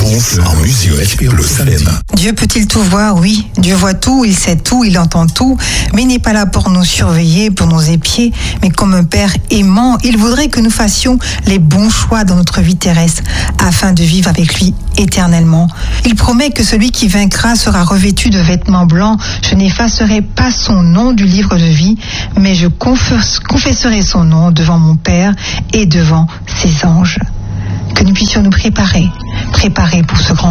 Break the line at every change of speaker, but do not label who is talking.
Réponse en musique, le samedi.
Dieu peut-il tout voir? Oui. Dieu voit tout, il sait tout, il entend tout, mais il n'est pas là pour nous surveiller, pour nous épier, mais comme un père aimant, il voudrait que nous fassions les bons choix dans notre vie terrestre, afin de vivre avec lui éternellement. Il promet que celui qui vaincra sera revêtu de vêtements blancs. Je n'effacerai pas son nom du livre de vie, mais je confesserai son nom devant mon Père et devant ses anges. Que nous puissions nous préparer pour ce grand